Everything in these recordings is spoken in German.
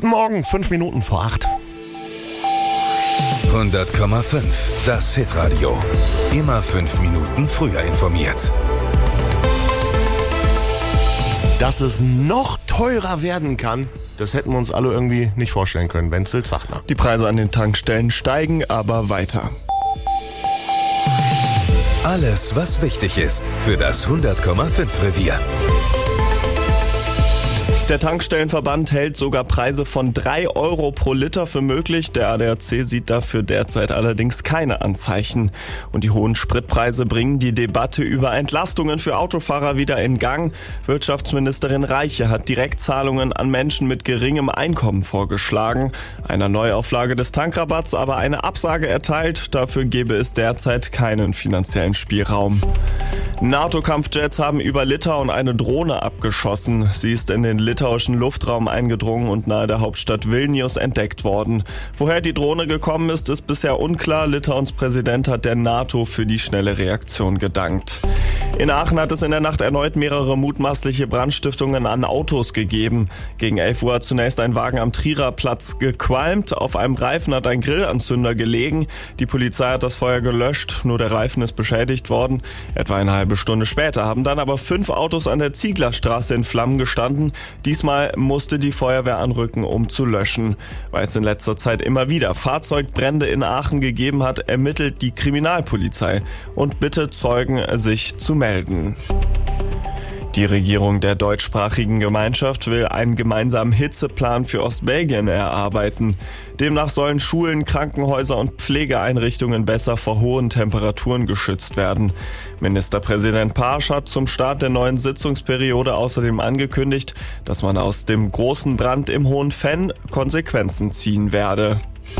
Guten Morgen, 5 Minuten vor 8. 100,5. Das Hitradio. Immer 5 Minuten früher informiert. Dass es noch teurer werden kann, das hätten wir uns alle irgendwie nicht vorstellen können. Wenzel Zachner. Die Preise an den Tankstellen steigen aber weiter. Alles, was wichtig ist für das 100,5 Revier. Der Tankstellenverband hält sogar Preise von 3 Euro pro Liter für möglich. Der ADAC sieht dafür derzeit allerdings keine Anzeichen. Und die hohen Spritpreise bringen die Debatte über Entlastungen für Autofahrer wieder in Gang. Wirtschaftsministerin Reiche hat Direktzahlungen an Menschen mit geringem Einkommen vorgeschlagen. Einer Neuauflage des Tankrabatts aber eine Absage erteilt. Dafür gebe es derzeit keinen finanziellen Spielraum. NATO-Kampfjets haben über Litauen eine Drohne abgeschossen. Sie ist in den litauischen Luftraum eingedrungen und nahe der Hauptstadt Vilnius entdeckt worden. Woher die Drohne gekommen ist, ist bisher unklar. Litauens Präsident hat der NATO für die schnelle Reaktion gedankt. In Aachen hat es in der Nacht erneut mehrere mutmaßliche Brandstiftungen an Autos gegeben. Gegen 11 Uhr hat zunächst ein Wagen am Trierer Platz gequalmt. Auf einem Reifen hat ein Grillanzünder gelegen. Die Polizei hat das Feuer gelöscht, nur der Reifen ist beschädigt worden. Etwa eine halbe Stunde später haben dann aber 5 Autos an der Zieglerstraße in Flammen gestanden. Diesmal musste die Feuerwehr anrücken, um zu löschen. Weil es in letzter Zeit immer wieder Fahrzeugbrände in Aachen gegeben hat, ermittelt die Kriminalpolizei und bittet Zeugen, sich zu melden. Die Regierung der deutschsprachigen Gemeinschaft will einen gemeinsamen Hitzeplan für Ostbelgien erarbeiten. Demnach sollen Schulen, Krankenhäuser und Pflegeeinrichtungen besser vor hohen Temperaturen geschützt werden. Ministerpräsident Pasch hat zum Start der neuen Sitzungsperiode außerdem angekündigt, dass man aus dem großen Brand im Hohenfenn Konsequenzen ziehen werde.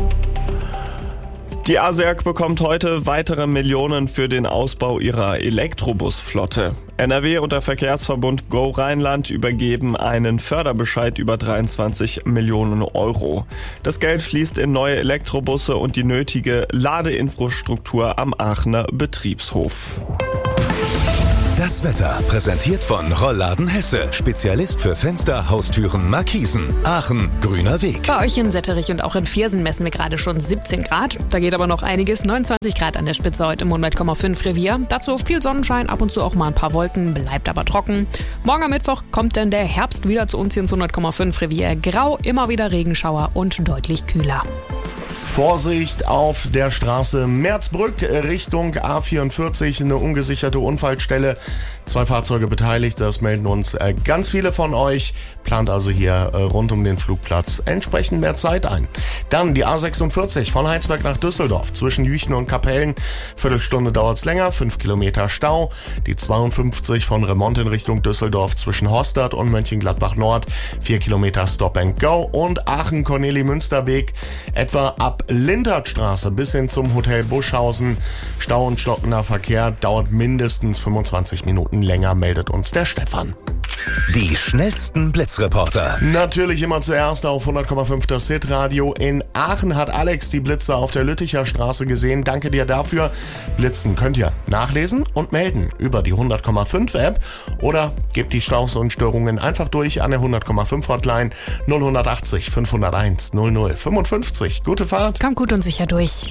Die ASEAG bekommt heute weitere Millionen für den Ausbau ihrer Elektrobusflotte. NRW und der Verkehrsverbund Go Rheinland übergeben einen Förderbescheid über 23 Millionen Euro. Das Geld fließt in neue Elektrobusse und die nötige Ladeinfrastruktur am Aachener Betriebshof. Das Wetter präsentiert von Rollladen Hesse. Spezialist für Fenster, Haustüren, Markisen. Aachen, grüner Weg. Bei euch in Setterich und auch in Viersen messen wir gerade schon 17 Grad. Da geht aber noch einiges. 29 Grad an der Spitze heute im 100,5 Revier. Dazu viel Sonnenschein, ab und zu auch mal ein paar Wolken, bleibt aber trocken. Morgen am Mittwoch kommt dann der Herbst wieder zu uns hier ins 100,5 Revier. Grau, immer wieder Regenschauer und deutlich kühler. Vorsicht auf der Straße Merzbrück Richtung A44, eine ungesicherte Unfallstelle. 2 Fahrzeuge beteiligt, das melden uns ganz viele von euch. Plant also hier rund um den Flugplatz entsprechend mehr Zeit ein. Dann die A46 von Heinsberg nach Düsseldorf zwischen Jüchen und Kapellen. Viertelstunde dauert's länger, 5 Kilometer Stau. Die 52 von Remont in Richtung Düsseldorf zwischen Horstadt und Mönchengladbach Nord. 4 Kilometer Stop and Go. Und Aachen-Korneli-Münsterweg etwa ab Lintertstraße bis hin zum Hotel Buschhausen. Stau und stockender Verkehr dauert mindestens 25 Minuten länger, meldet uns der Stefan. Die schnellsten Blitzreporter. Natürlich immer zuerst auf 100,5 das Hitradio. In Aachen hat Alex die Blitze auf der Lütticher Straße gesehen. Danke dir dafür. Blitzen könnt ihr nachlesen und melden über die 100,5 App oder gebt die Staus und Störungen einfach durch an der 100,5 Hotline 0180 501 0055. Gute Fahrt. Kommt gut und sicher durch.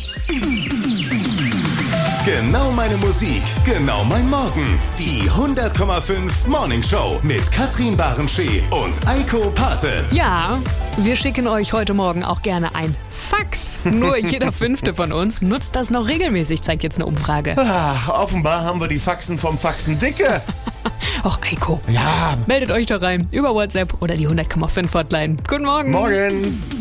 Genau meine Musik, genau mein Morgen. Die 100,5 Morning Show mit Katrin Barenschee und Eiko Pate. Ja, wir schicken euch heute Morgen auch gerne ein Fax. Nur jeder 5. von uns nutzt das noch regelmäßig, zeigt jetzt eine Umfrage. Ach, offenbar haben wir die Faxen vom Faxen dicke. Och, Eiko. Ja. Meldet euch doch rein über WhatsApp oder die 100,5 Hotline. Guten Morgen. Morgen.